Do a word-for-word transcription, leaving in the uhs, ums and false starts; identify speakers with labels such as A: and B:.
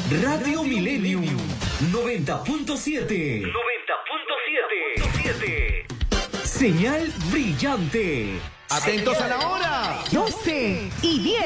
A: Radio Millennium noventa punto siete. noventa punto siete. Señal brillante.
B: Atentos a la hora.
C: doce y diez.